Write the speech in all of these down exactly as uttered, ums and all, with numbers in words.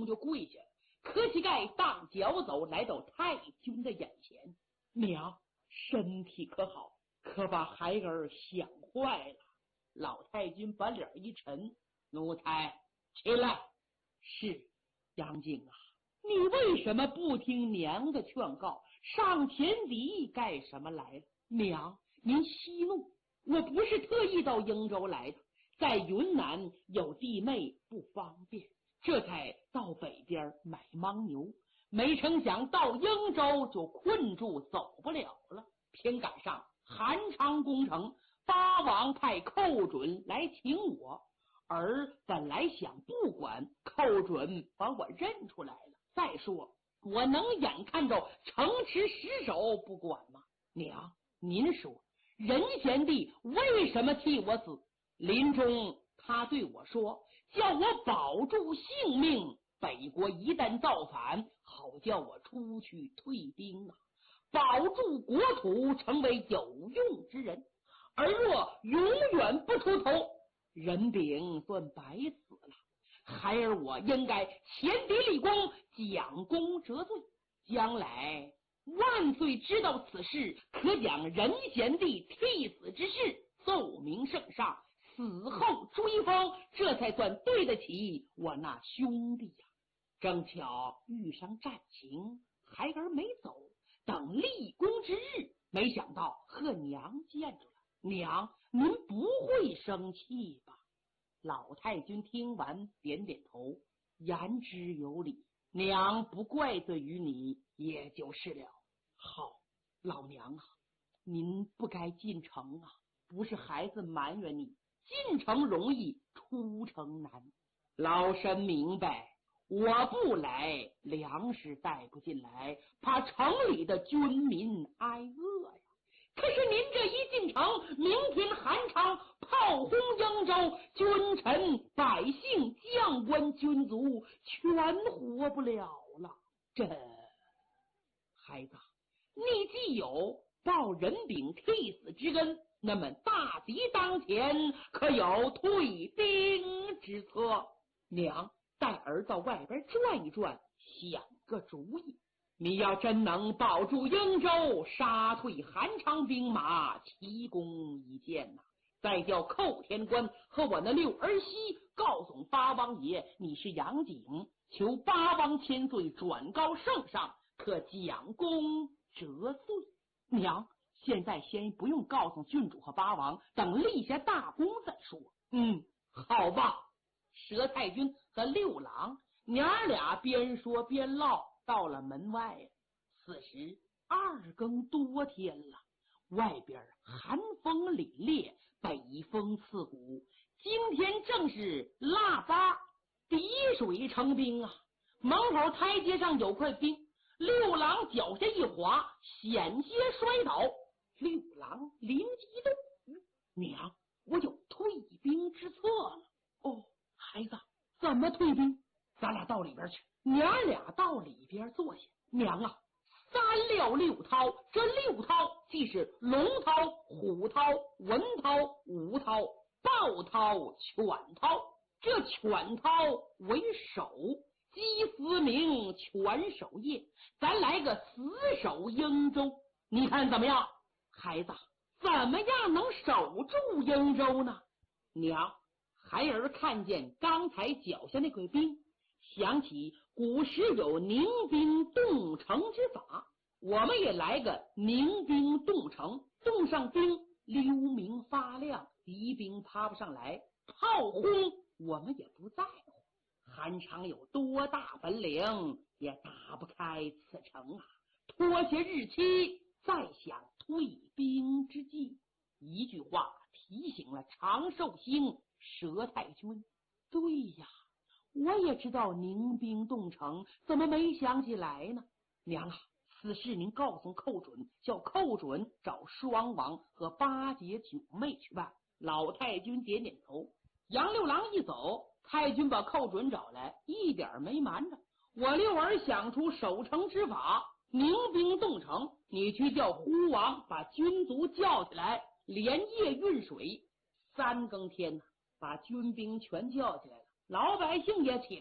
空就跪下了，磕膝盖荡脚走，来到太君的眼前。娘，身体可好？可把孩儿想坏了。老太君把脸一沉，奴才起来。是，杨静啊，你为什么不听娘的劝告，上前敌干什么来了？娘，您息怒，我不是特意到英州来的，在云南有弟妹不方便，这才到北边买牦牛，没成想到英州就困住走不了了。偏赶上韩昌攻城，八王派寇准来请我，而本来想不管，寇准把我认出来了。再说我能眼看着城池失守不管吗？娘，您说任贤弟为什么替我死？临终他对我说，叫我保住性命，北国一旦造反，好叫我出去退兵啊，保住国土，成为有用之人。而若永远不出头，任炳算白死了。孩儿我应该前敌立功，将功折罪，将来万岁知道此事，可将任贤弟替死之事奏明圣上，死后追封，这才算对得起我那兄弟呀、啊。正巧遇上战情，孩儿没走，等立功之日，没想到和娘见着了。娘，您不会生气吧？老太君听完点点头，言之有理，娘不怪罪于你也就是了。好，老娘啊，您不该进城啊，不是孩子埋怨你，进城容易出城难。老身明白，我不来，粮食带不进来，怕城里的军民挨饿呀。可是您这一进城，明天韩昌炮轰英州，君臣百姓将官军卒全活不了了。这孩子，你既有报任炳替死之恩，那么大敌当前，可有退兵之策？娘，带儿到外边转一转，想个主意。你要真能保住英州，杀退韩昌兵马，奇功一件呐、啊！再叫寇天官和我那六儿媳告诉八王爷，你是杨景，求八王千岁转告圣上，可奖功折罪。娘，现在先不用告诉郡主和八王，等立下大功再说。嗯，好吧。佘太君和六郎娘俩边说边唠，到了门外。此时二更多天了，外边寒风凛冽，北风刺骨，今天正是腊八，滴水成冰啊！门口台阶上有块冰，六郎脚下一滑，险些摔倒。六郎灵机一动，娘，我有退兵之策了。哦，孩子，怎么退兵？咱俩到里边去。娘俩到里边坐下。娘啊，三料六韬，这六韬既是龙韬、虎韬、文韬、武韬、豹韬、犬韬。这犬韬为首，鸡司明犬守夜，咱来个死守英州，你看怎么样？孩子，怎么样能守住英州呢？娘，孩儿看见刚才脚下那块冰，想起古时有凝冰冻城之法，我们也来个凝冰冻城，冻上冰，溜明发亮，敌兵爬不上来，炮轰我们也不在乎。韩昌有多大本领，也打不开此城啊！拖些日期，再想退兵之计。一句话提醒了长寿星佘太君。对呀，我也知道凝冰冻城，怎么没想起来呢？娘啊，此事您告诉寇准，叫寇准找双王和八姐九妹去办。老太君点点头。杨六郎一走，太君把寇准找来，一点没瞒着。我六儿想出守城之法，凝冰冻城，你去叫呼王把军卒叫起来，连夜运水。三更天呢，把军兵全叫起来了，老百姓也起来了。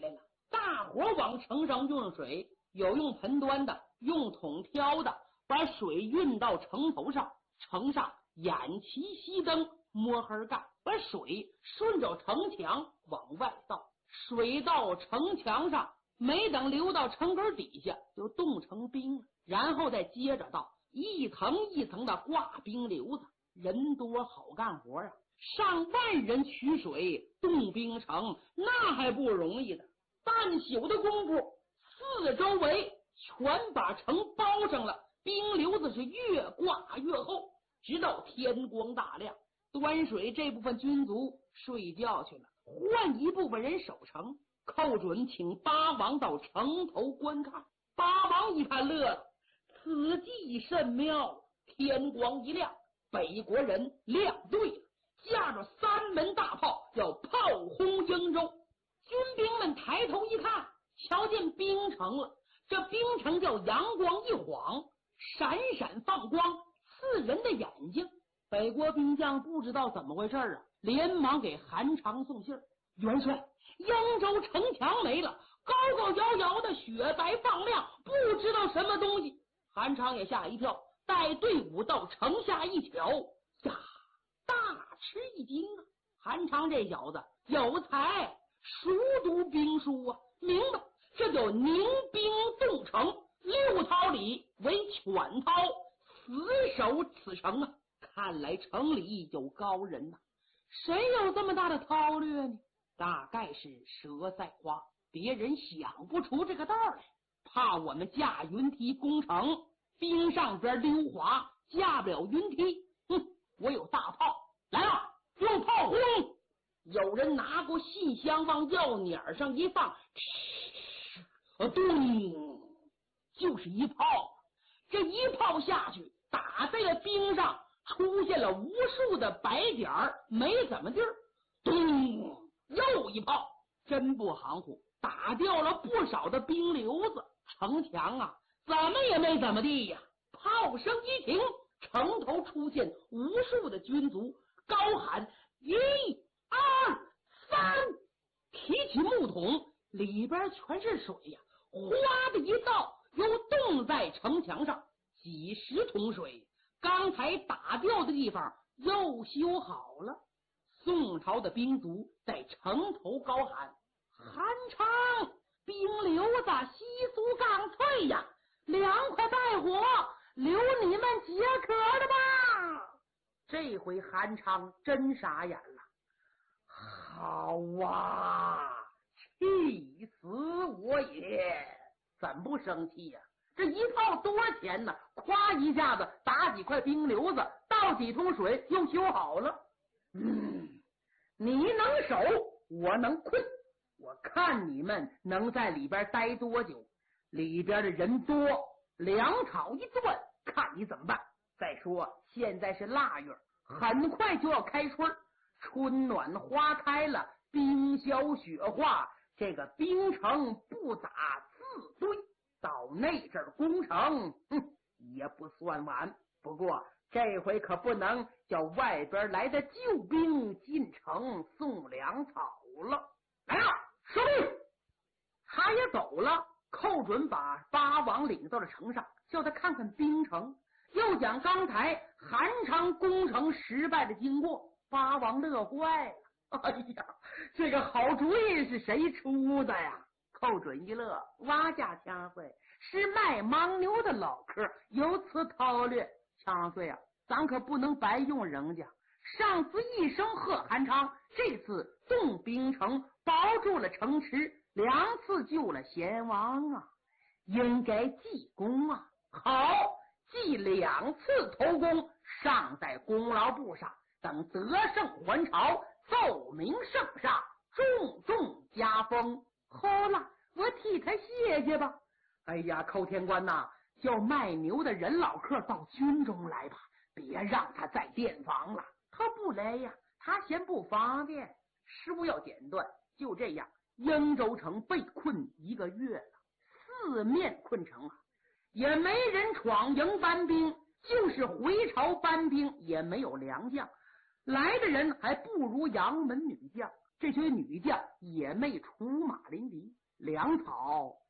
大伙往城上运水，有用盆端的，用桶挑的，把水运到城头上。城上偃旗熄灯，摸黑干，把水顺着城墙往外倒。水到城墙上，没等流到城根底下，就冻成冰了。然后再接着倒，一层一层的挂冰瘤子。人多好干活啊，上万人取水冻冰城，那还不容易的。半宿的功夫，四周围全把城包上了，冰瘤子是越挂越厚，直到天光大亮。端水这部分军卒睡觉去了，换一部分人守城。寇准请八王到城头观看，八王一看乐了，此计甚妙。天光一亮，北国人亮队了，架着三门大炮要炮轰荆州。军兵们抬头一看，瞧见冰城了。这冰城叫阳光一晃，闪闪放光，刺人的眼睛。北国兵将不知道怎么回事啊，连忙给韩昌送信儿：元帅，扬州城墙没了，高高摇摇的，雪白放亮，不知道什么东西。韩昌也吓一跳，带队伍到城下一瞧，呀，大吃一惊啊！韩昌这小子有才，熟读兵书啊，明白这叫宁兵动城，六韬里为犬韬，死守此城啊！看来城里有高人呐、啊，谁有这么大的韬略呢？大概是佘赛花，别人想不出这个道来，怕我们架云梯攻城，冰上边溜滑，架不了云梯。哼，我有大炮，来了，用炮轰！有人拿过信箱往药碾上一放，啊，咚，就是一炮。这一炮下去，打在了冰上，出现了无数的白点儿，没怎么地儿。咚，又一炮，真不含糊，打掉了不少的冰瘤子。城墙啊，怎么也没怎么地呀。炮声一停，城头出现无数的军卒，高喊一二三，提起木桶，里边全是水呀，哗的一倒，又冻在城墙上。几十桶水，刚才打掉的地方又修好了。宋朝的兵卒在城头高喊：韩昌，冰瘤子稀疏刚脆呀，凉快带火，留你们解渴的吧。这回韩昌真傻眼了，好啊，气死我也！怎不生气呀、啊？这一炮多少钱呢？夸一下子打几块冰瘤子，倒几桶水，又修好了。嗯，你能守，我能困，我看你们能在里边待多久。里边的人多，粮草一断，看你怎么办。再说现在是腊月，很快就要开春，春暖花开了，冰消雪化，这个冰城不打自堆。到那阵儿攻城，哼，也不算晚。不过这回可不能叫外边来的救兵进城送粮草了。来了，收兵！他也走了。寇准把八王领到了城上，叫他看看冰城，又讲刚才韩昌攻城失败的经过。八王乐坏了，哎呀，这个好主意是谁出的呀？寇准一乐，挖家枪岁是卖牦牛的老客，有此韬略。枪岁啊，咱可不能白用人家。上次一声喝韩昌，这次动兵城，保住了城池，两次救了贤王啊，应该记功啊。好，记两次头功，上在功劳簿上，等得胜还朝，奏明圣上，重重加封。好了，我替他谢谢吧。哎呀，寇天官呐，叫卖牛的任老客到军中来吧，别让他在店房了。他不来呀，他嫌不方便。事务要简短，就这样，英州城被困一个月了，四面困城啊，也没人闯营搬兵，就是回朝搬兵也没有良将，来的人还不如杨门女将，这群女将也没出马临敌。 粮草